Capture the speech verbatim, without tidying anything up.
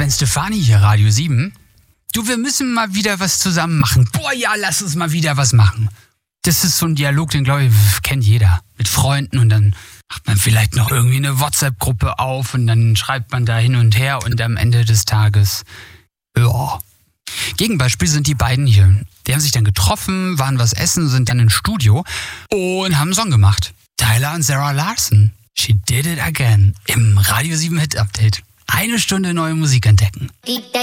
Sven Stefani hier, Radio sieben. Du, wir müssen mal wieder was zusammen machen. Boah, ja, lass uns mal wieder was machen. Das ist so ein Dialog, den, glaube ich, kennt jeder. Mit Freunden und dann macht man vielleicht noch irgendwie eine WhatsApp-Gruppe auf und dann schreibt man da hin und her und am Ende des Tages, ja. Gegenbeispiel sind die beiden hier. Die haben sich dann getroffen, waren was essen, sind dann ins Studio und haben einen Song gemacht. Tyler und Sarah Larson. She Did It Again im Radio sieben Hit Update. Eine Stunde neue Musik entdecken.